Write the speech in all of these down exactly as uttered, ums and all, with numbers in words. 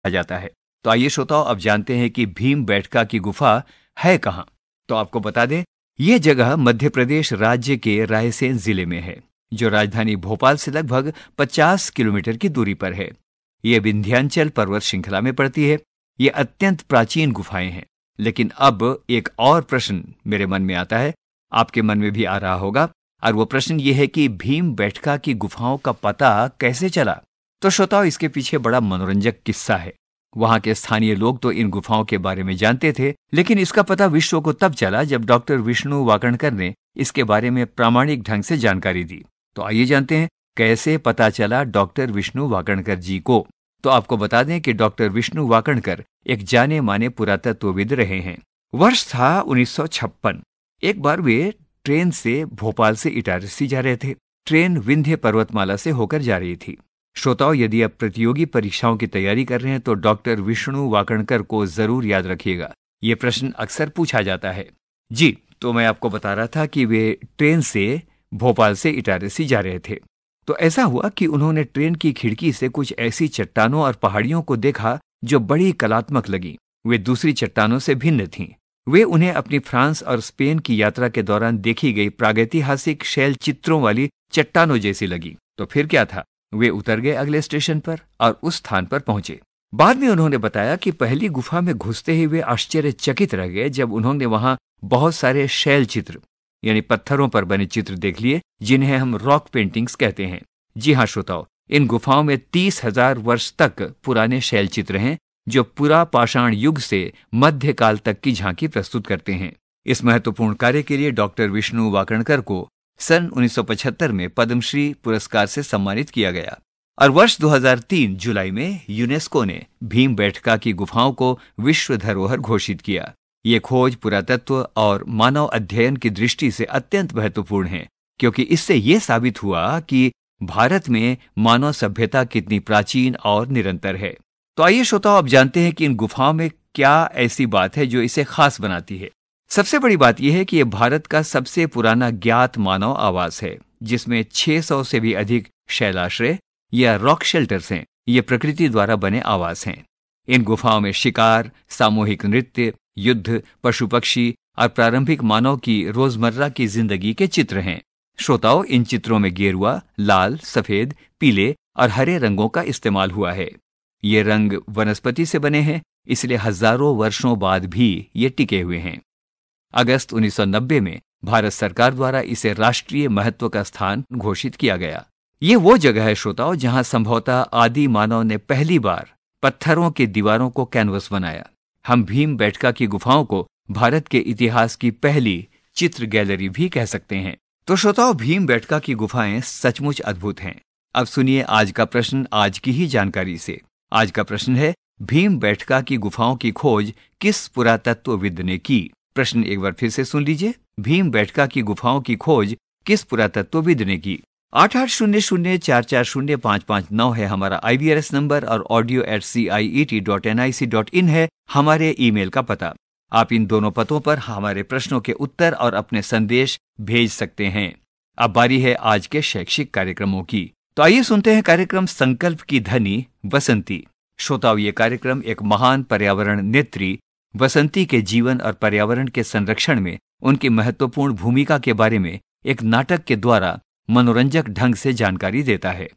जाता है। तो आइए श्रोताओं, अब जानते हैं कि भीमबेटका की गुफा है कहाँ। तो आपको बता दें, यह जगह मध्य प्रदेश राज्य के रायसेन जिले में है, जो राजधानी भोपाल से लगभग पचास किलोमीटर की दूरी पर है। यह विंध्याचल पर्वत श्रृंखला में पड़ती है। ये अत्यंत प्राचीन गुफाएं हैं। लेकिन अब एक और प्रश्न मेरे मन में आता है, आपके मन में भी आ रहा होगा, और वो प्रश्न ये है कि भीमबेटका की गुफाओं का पता कैसे चला। तो श्रोताओं, इसके पीछे बड़ा मनोरंजक किस्सा है। वहां के स्थानीय लोग तो इन गुफाओं के बारे में जानते थे, लेकिन इसका पता विश्व को तब चला जब डॉक्टर विष्णु वाकणकर ने इसके बारे में प्रामाणिक ढंग से जानकारी दी। तो आइए जानते हैं कैसे पता चला डॉक्टर विष्णु वाकणकर जी को। तो आपको बता दें कि डॉक्टर विष्णु वाकणकर एक जाने माने पुरातत्वविद रहे हैं। वर्ष था उन्नीस सौ छप्पन। एक बार वे ट्रेन से भोपाल से इटारसी जा रहे थे। ट्रेन विंध्य पर्वतमाला से होकर जा रही थी। श्रोताओं, यदि आप प्रतियोगी परीक्षाओं की तैयारी कर रहे हैं तो डॉक्टर विष्णु वाकणकर को जरूर याद रखिएगा। ये प्रश्न अक्सर पूछा जाता है। जी, तो मैं आपको बता रहा था कि वे ट्रेन से भोपाल से इटारसी जा रहे थे। तो ऐसा हुआ कि उन्होंने ट्रेन की खिड़की से कुछ ऐसी चट्टानों और पहाड़ियों को देखा जो बड़ी कलात्मक लगी। वे दूसरी चट्टानों से भिन्न थीं। वे उन्हें अपनी फ्रांस और स्पेन की यात्रा के दौरान देखी गई प्रागैतिहासिक शैल चित्रों वाली चट्टानों जैसी लगी। तो फिर क्या था, वे उतर गए अगले स्टेशन पर और उस स्थान पर पहुंचे। बाद में उन्होंने बताया कि पहली गुफा में घुसते ही वे आश्चर्यचकित रह गए जब उन्होंने वहां बहुत सारे शैल चित्र यानी पत्थरों पर बने चित्र देख लिए, जिन्हें हम रॉक पेंटिंग्स कहते हैं। जी हाँ श्रोताओं, इन गुफाओं में तीस हजार वर्ष तक पुराने शैल चित्र हैं जो पुरा पाषाण युग से मध्यकाल तक की झांकी प्रस्तुत करते हैं। इस महत्वपूर्ण कार्य के लिए डॉक्टर विष्णु वाकणकर को सन उन्नीस सौ पचहत्तर में पद्मश्री पुरस्कार से सम्मानित किया गया और वर्ष दो हज़ार तीन जुलाई में यूनेस्को ने भीमबेटका की गुफाओं को विश्व धरोहर घोषित किया। ये खोज पुरातत्व और मानव अध्ययन की दृष्टि से अत्यंत महत्वपूर्ण है, क्योंकि इससे ये साबित हुआ कि भारत में मानव सभ्यता कितनी प्राचीन और निरंतर है। तो आइए श्रोताओ, अब जानते हैं कि इन गुफाओं में क्या ऐसी बात है जो इसे खास बनाती है। सबसे बड़ी बात यह है कि यह भारत का सबसे पुराना ज्ञात मानव आवास है, जिसमें छह सौ से भी अधिक शैलाश्रय या रॉक शेल्टर्स हैं। ये प्रकृति द्वारा बने आवास हैं। इन गुफाओं में शिकार, सामूहिक नृत्य, युद्ध, पशु पक्षी और प्रारंभिक मानव की रोजमर्रा की जिंदगी के चित्र हैं। श्रोताओं, इन चित्रों में गेरुआ, लाल, सफेद, पीले और हरे रंगों का इस्तेमाल हुआ है। ये रंग वनस्पति से बने हैं, इसलिए हजारों वर्षों बाद भी ये टिके हुए हैं। अगस्त उन्नीस सौ नब्बे में भारत सरकार द्वारा इसे राष्ट्रीय महत्व का स्थान घोषित किया गया। ये वो जगह है श्रोताओं, जहां संभवतः आदि मानव ने पहली बार पत्थरों की दीवारों को कैनवस बनाया। हम भीमबेटका की गुफाओं को भारत के इतिहास की पहली चित्र गैलरी भी कह सकते हैं। तो श्रोताओं, भीमबेटका की गुफाएं सचमुच अद्भुत हैं। अब सुनिए आज का प्रश्न आज की ही जानकारी से। आज का प्रश्न है, भीमबेटका की गुफाओं की खोज किस पुरातत्वविद ने की? प्रश्न एक बार फिर से सुन लीजिए। भीमबेटका की गुफाओं की खोज किस पुरातत्वविद ने की? आठ आठ शून्य शून्य चार चार शून्य पाँच पाँच नौ है हमारा आई वी आर एस नंबर और audio eight C I E T dot N I C dot in है हमारे ईमेल का पता। आप इन दोनों पतों पर हमारे प्रश्नों के उत्तर और अपने संदेश भेज सकते हैं। अब बारी है आज के शैक्षिक कार्यक्रमों की। तो आइए सुनते हैं कार्यक्रम संकल्प की धनी बसंती। श्रोताओं, ये कार्यक्रम एक महान पर्यावरण नेत्री बसंती के जीवन और पर्यावरण के संरक्षण में उनकी महत्वपूर्ण भूमिका के बारे में एक नाटक के द्वारा मनोरंजक ढंग से जानकारी देता है।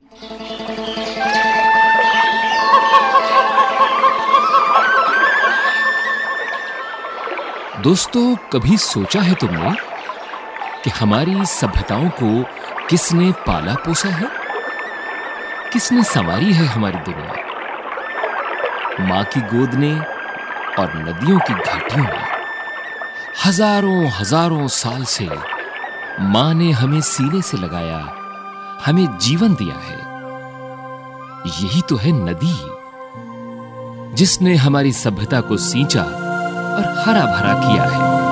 दोस्तों, कभी सोचा है तुमने कि हमारी सभ्यताओं को किसने पाला पोसा है? किसने संवारी है हमारी दुनिया? मां की गोद ने और नदियों की घाटियों में हजारों हजारों साल से मां ने हमें सीने से लगाया, हमें जीवन दिया है। यही तो है नदी, जिसने हमारी सभ्यता को सींचा और हरा भरा किया है।